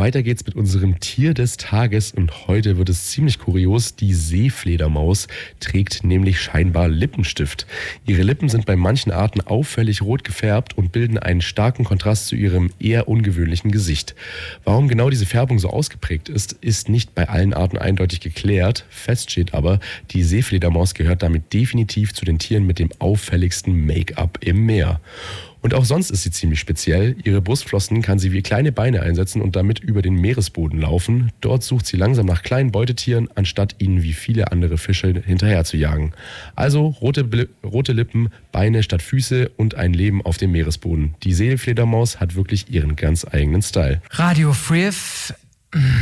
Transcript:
weiter geht's mit unserem Tier des Tages und heute wird es ziemlich kurios. Die Seefledermaus trägt nämlich scheinbar Lippenstift. Ihre Lippen sind bei manchen Arten auffällig rot gefärbt und bilden einen starken Kontrast zu ihrem eher ungewöhnlichen Gesicht. Warum genau diese Färbung so ausgeprägt ist nicht bei allen Arten eindeutig geklärt. Fest steht aber, die Seefledermaus gehört damit definitiv zu den Tieren mit dem auffälligsten Make-up im Meer. Und auch sonst ist sie ziemlich speziell. Ihre Brustflossen kann sie wie kleine Beine einsetzen und damit über den Meeresboden laufen. Dort sucht sie langsam nach kleinen Beutetieren, anstatt ihnen wie viele andere Fische hinterher zu jagen. Also rote Lippen, Beine statt Füße und ein Leben auf dem Meeresboden. Die Seefledermaus hat wirklich ihren ganz eigenen Style. Radio Free FM.